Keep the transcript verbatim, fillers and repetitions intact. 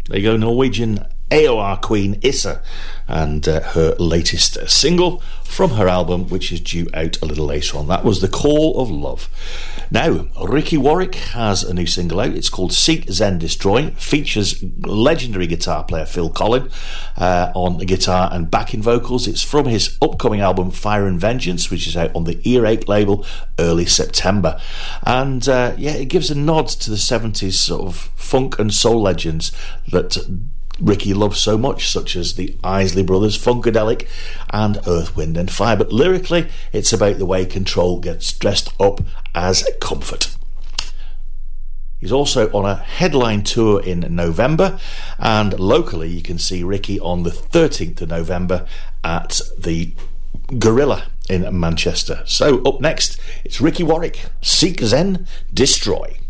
There you go, Norwegian A O R queen Issa, and uh, her latest single from her album, which is due out a little later on. That was The Call of Love. Now, Ricky Warwick has a new single out. It's called Seek, Zen, Destroy. Features legendary guitar player Phil Collin uh, on guitar and backing vocals. It's from his upcoming album Fire and Vengeance, which is out on the Earache label early September. And uh, yeah, it gives a nod to the seventies sort of funk and soul legends that Ricky loves so much, such as the Isley Brothers, Funkadelic and Earth, Wind and Fire. But lyrically, it's about the way Control gets dressed up as Comfort. He's also on a headline tour in November, and locally you can see Ricky on the thirteenth of November at the Gorilla in Manchester. So up next, it's Ricky Warwick, Seek, Zen, Destroy.